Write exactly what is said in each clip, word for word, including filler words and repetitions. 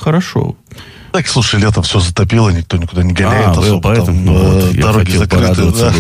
хорошо. Так, слушай, летом все затопило, никто никуда не гоняет. А, особо, поэтому там, ну, вот, дороги закрыты. Да.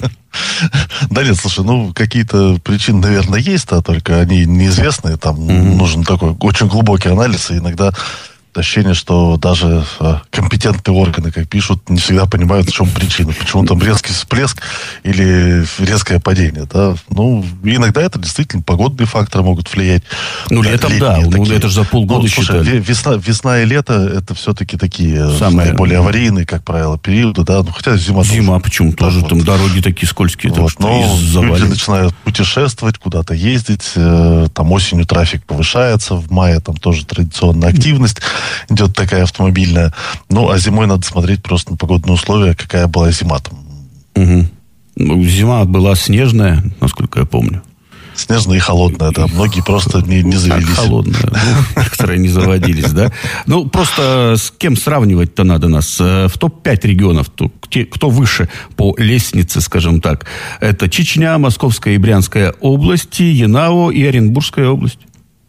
Да нет, слушай, ну, какие-то причины, наверное, есть, а только они неизвестные. Там mm-hmm. нужен такой очень глубокий анализ, и иногда ощущение, что даже а, компетентные органы, как пишут, не всегда понимают, в чем причина. Почему там резкий всплеск или резкое падение. Да? Ну, иногда это действительно погодные факторы могут влиять. Ну, летом, летние, да. Ну, это же за полгода ну, слушай, считали. Весна, весна и лето, это все-таки такие самые наиболее аварийные, как правило, периоды. Да? Ну, хотя зима Зима, тоже, почему? да, тоже вот. Там дороги такие скользкие. Вот, так что но люди начинают путешествовать, куда-то ездить. Э, там осенью трафик повышается. В мае там тоже традиционная активность идет такая автомобильная. Ну, а зимой надо смотреть просто на погодные условия, какая была зима там. Угу. Ну, зима была снежная, насколько я помню. Снежная и холодная, да. Многие просто не, не завелись. Холодная. Ну, некоторые не заводились, да. Ну, просто с кем сравнивать-то надо нас? В топ пять регионов, кто выше по лестнице, скажем так, это Чечня, Московская и Брянская области, Янао и Оренбургская область.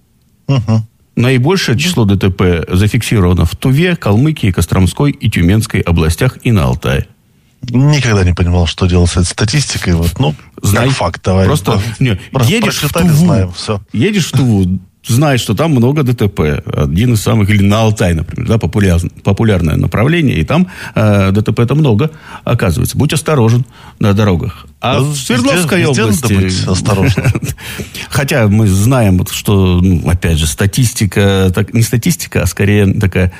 Угу. Наибольшее число ДТП зафиксировано в Туве, Калмыкии, Костромской и Тюменской областях и на Алтае. Никогда не понимал, что делать с этой статистикой. Вот, ну, Знай, как факт, давай. Просто не, едешь в Туву, знаем, все. едешь в Туву, знаешь, что там много ДТП. Один из самых, или на Алтай, например, да, популяр, популярное направление, и там э, ДТП-то много, оказывается. Будь осторожен на дорогах. А ну, в Свердловской везде, области... Везде надо быть осторожным. Хотя мы знаем, что, ну, опять же, статистика, так, не статистика, а скорее такая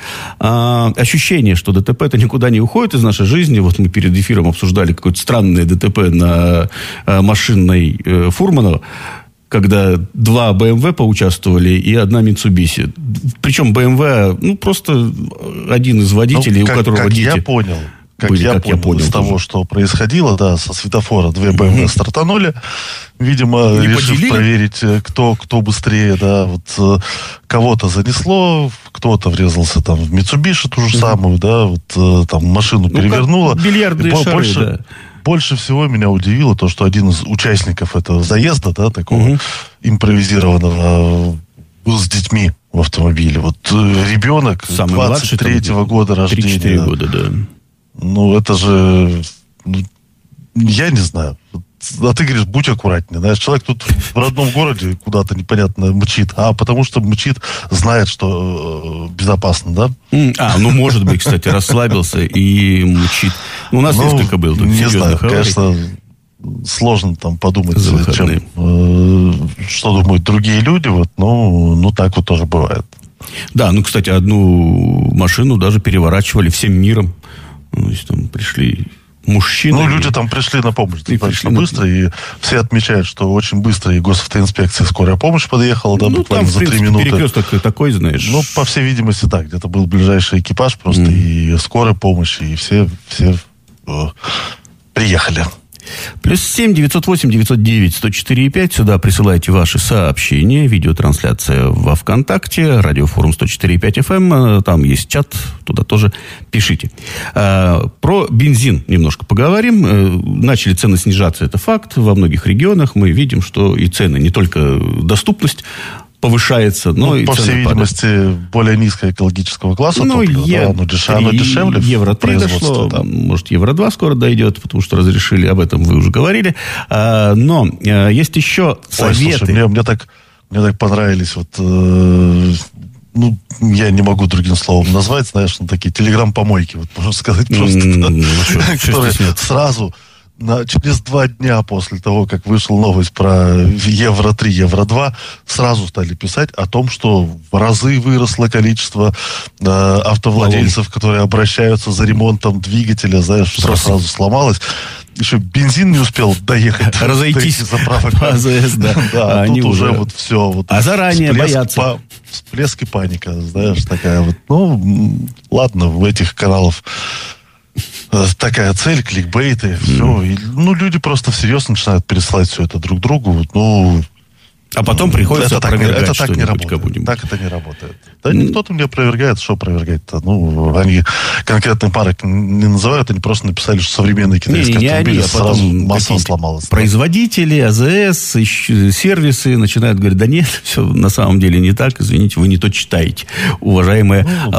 а, ощущение, что ДТП-то никуда не уходит из нашей жизни. Вот мы перед эфиром обсуждали какое-то странное ДТП на а, машинной э, Фурманова, когда два бэ эм вэ поучаствовали и одна Mitsubishi. Причем бэ эм вэ, ну, просто один из водителей, ну, как, у которого как дети... я понял, как, были, я, как понял я понял из тоже. того, что происходило, да, со светофора две бэ эм вэ mm-hmm. стартанули, видимо, не решив поделили? проверить, кто, кто быстрее, да, вот кого-то занесло, кто-то врезался там в Mitsubishi, ту же mm-hmm. самую, да, вот там машину ну, перевернуло. Бильярдные шары, больше, да. Больше всего меня удивило то, что один из участников этого заезда, да, такого mm-hmm. импровизированного, был с детьми в автомобиле. Вот ребенок самый двадцать третьего года рождения. три-четыре года, да. Ну, это же... Ну, я не знаю. А ты говоришь, будь аккуратнее. Знаешь, человек тут в родном городе куда-то непонятно мчит. А потому что мчит, знает, что э, безопасно, да? А, ну, может быть, кстати, расслабился и мчит. У нас ну, несколько было. Не знаю, аварий. Конечно, сложно там подумать, чем, э, что думают другие люди. Вот, ну, ну, так вот тоже бывает. Да, ну, кстати, одну машину даже переворачивали всем миром. То есть там пришли мужчины. Ну, люди там пришли на помощь достаточно быстро, на... и все отмечают, что очень быстро и госавтоинспекция, скорая помощь подъехала, да, ну, буквально там, за три принципе, минуты. Перекресток такой, знаешь. Ну, по всей видимости, да, где-то был ближайший экипаж просто, mm. и скорая помощь, и все, все э, приехали. Плюс семь девятьсот восемь девятьсот девять сто четыре и пять. Сюда присылайте ваши сообщения. Видеотрансляция во ВКонтакте. Радиофорум сто четыре и пять эф эм. Там есть чат. Туда тоже пишите. А, про бензин немножко поговорим. Начали цены снижаться. Это факт. Во многих регионах мы видим, что и цены, не только доступность повышается, но ну, и по цены всей видимости, падают. Более низкого экологического класса ну, топлива, е- да, оно, деш... оно дешевле евро три дошло, да. Может, евро два скоро дойдет, потому что разрешили, об этом вы уже говорили. А, но а, есть еще советы. Ой, слушай, мне, мне, так, мне так понравились вот... Э, ну, я не могу другим словом назвать, знаешь, ну, такие телеграм-помойки, вот, можно сказать, просто, mm, да, которые сразу... На, через два дня после того, как вышла новость про евро три, евро два, сразу стали писать о том, что в разы выросло количество э, автовладельцев, Малон. которые обращаются за ремонтом двигателя, знаешь, все сразу сломалось. Еще бензин не успел доехать. Разойтись до заправок. по АЗС, да. Да, а тут уже вот все. Вот а заранее всплеск, боятся. По, всплеск и паника, знаешь, такая вот. Ну, ладно, в этих каналах такая цель, кликбейты, все. Mm. И, ну, люди просто всерьез начинают пересылать все это друг другу. Ну, а потом приходится это опровергать так, это так не работает. Кому-нибудь. Так это не работает. Да mm. никто там не опровергает, что опровергать-то. Ну, они конкретные пары не называют, они просто написали, что современные китайские не, не, автомобили не, а сразу массово сломалось. Производители, АЗС, сервисы начинают говорить, да нет, все на самом деле не так, извините, вы не то читаете, уважаемые